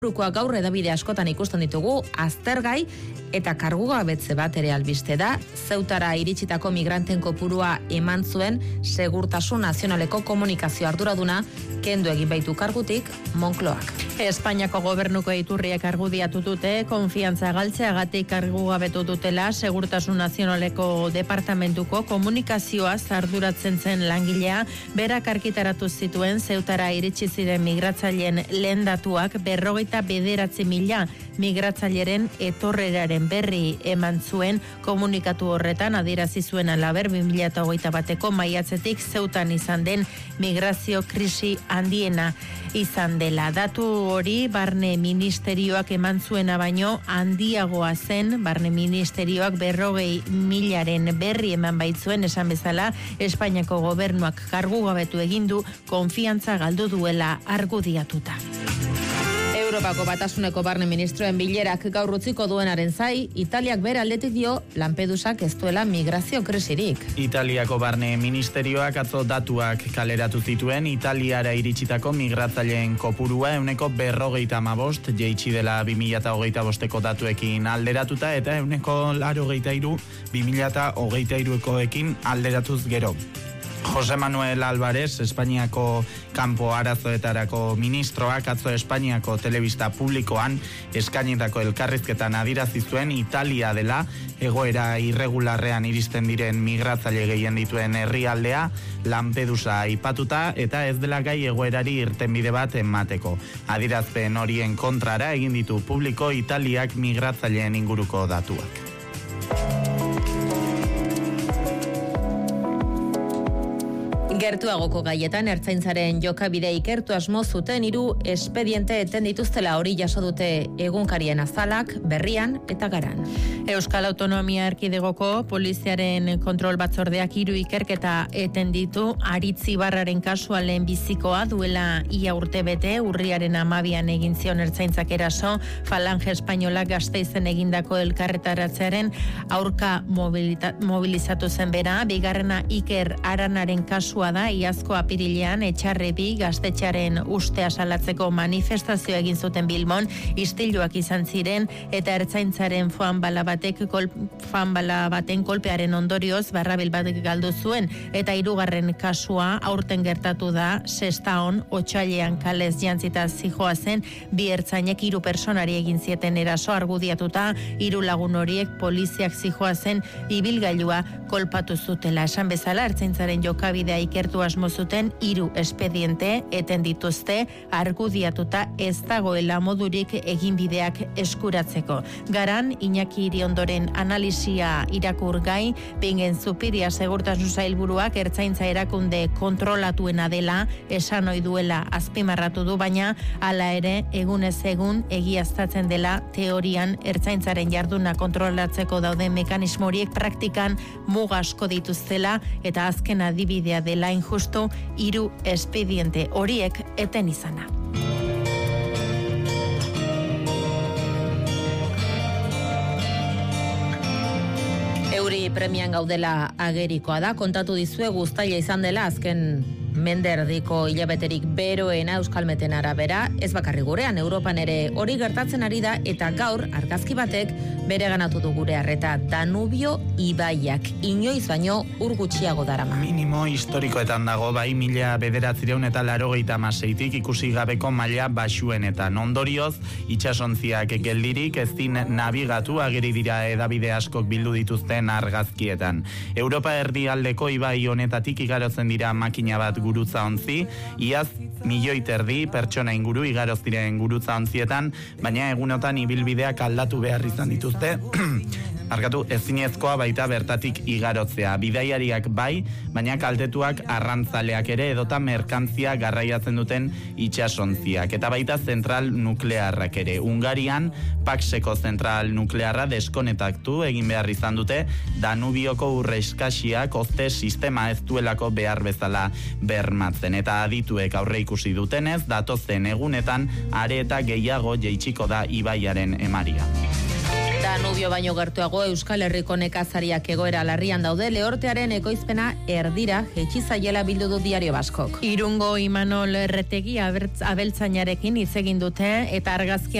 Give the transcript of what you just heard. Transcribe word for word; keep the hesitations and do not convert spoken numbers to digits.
Burukoa gaur edabide askotan ikusten ditugu, aztergai eta kargugabetze bat ere albiste da, Zeutara iritsitako migranten kopurua eman zuen Segurtasun Nazionaleko komunikazio arduraduna kendu egin baitu kargutik Moncloak. Espainiako gobernuko iturriek argudiatu dute, konfiantza galtzeagatik kargugabetu dutela Segurtasun Nazionaleko departamentuko komunikazioa arduratzen zen langilea, berak argitaratu zituen Zeutara iritsi ziren migratzaileen lehen datuak berrogeita bederatzi mila migratzaileren etorreraren berri eman zuen. Komunikatu horretan adierazi zuen alaber bi mila hogeita bateko maiatzetik Zeutan izan den migrazio krisi handiena izan dela. Datu hori Barne Ministerioak eman zuena baino handiagoa zen. Barne Ministerioak berrogei milaren berri eman baitzuen, esan bezala Espainiako gobernuak kargugabetu egin du konfiantza galdu duela argudiatuta. Europako Batasuneko barne ministroen bilerak gaur utziko duenaren zai, Italiak bere aldetik dio Lampedusak ez duela migrazio krisirik. Italiako barne ministerioak atzo datuak kaleratu zituen, Italiara iritsitako migratzaileen kopurua euneko berrogeita hamabost jeitsi dela bi mila hogeita bosteko datuekin alderatuta, eta euneko laurogeita hiru bi mila hogeita hiruekoekin alderatuz gero. Jose Manuel Álvarez, Espainiako kanpo arazoetarako ministroak atzo Espainiako telebista publikoan eskainitako elkarrizketan adierazi zuen Italia dela egoera irregularrean iristen diren migratzaile gehien dituen herrialdea, Lampedusa aipatuta, eta ez dela gai egoerari irtenbide bat emateko. Adierazpen horien kontrara egin ditu publiko Italiak migratzaileen inguruko datuak. Gertuagoko gaietan ertzaintzaren jokabide ikertu asmo zuten hiru espediente eten dituztela, hori jaso dute egunkarien azalak, Berrian eta Garan. Euskal Autonomia Erkidegoko poliziaren kontrol batzordeak hiru ikerketa eten ditu. Aritzi Barraren kasua lehenbizikoa duela ia urte bete, urriaren hamabian egin zion ertzaintzak eraso, Falange Espainolak Gasteizen egindako elkarretaratzearen aurka mobilita, mobilizatu zen bera. Bigarrena Iker Aranaren kasua da, iazko apirilean Etxarrebi gaztetxearen ustea salatzeko manifestazioa egin zuten Bilbon, istiluak izan ziren eta ertzaintzaren foan bala batek kol, foan bala baten kolpearen ondorioz barrabil bat galdu zuen, eta hirugarren kasua aurten gertatu da Sestaon, otsailean kalez jantzita zijoa zen, bi ertzainek hiru personari egin zieten eraso, argudiatuta hiru lagun horiek poliziak zijoa zen ibilgailua kolpatu zutela. Esan bezala ertzaintzaren jokabidea ikertu asmo zuten hiru espediente eten dituzte, argudiatuta ez dagoela modurik eginbideak eskuratzeko. Garan Iñaki Iriondoren analisia irakurgai, Bingen Zupiria Segurtasun Sailburuak ertzaintza erakunde kontrolatuena dela esan ohi duela azpimarratu du, baina hala ere egunez egun egiaztatzen dela teorian ertzaintzaren jarduna kontrolatzeko dauden mekanismo horiek praktikan muga asko dituztela, eta azken adibidea dela injustu hiru espediente horiek eten izana. Euri premian gaudela agerikoa da, kontatu dizuegu uztaila izan dela azken menderdiko hilabeterik beroena Euskalmeten arabera, ez bakarri gurean, Europan ere hori gertatzen ari da, eta gaur argazki batek bere ganatu du gure harreta. Danubio ibaiak inoiz baino ur gutxiago darama. Minimo historikoetan dago, bai mila bederatzireun eta laurogeita hamaseitik ikusi gabeko maila baxuenetan. Ondorioz, itsasontziak geldirik ezin nabigatu ageri dira edabide askok bildu dituzten argazkietan. Europa erdialdeko ibai honetatik igarotzen dira makina bat gurutza ontzi, iaz milioi terdi pertsona inguru igaroz diren gurutza ontzietan, baina egunotan ibilbideak aldatu behar izan dituzte, arkatu ezinezkoa baita bertatik igarotzea. Bidaiariak bai, baina kaltetuak arrantzaleak ere edota merkantzia garraiatzen duten itsasontziak, eta baita zentral nuklearrak ere. Hungarian, Paxeko zentral nuklearra deskonetatu egin behar izan dute, Danubioko urre eskasiak ozte sistema ez duelako behar bezala bermatzen, eta adituek aurre ikusi dutenez, datozen egunetan are eta gehiago jeitsiko da ibaiaren emaria. Danubio baino gertuago Euskal Herriko nekazariak egoera larrian daude, lehortearen ekoizpena erdira jetxi zaiela bildu du Diario Baskok. Irungo Imanol Erretegi abeltzainarekin hitz egin dute eta argazki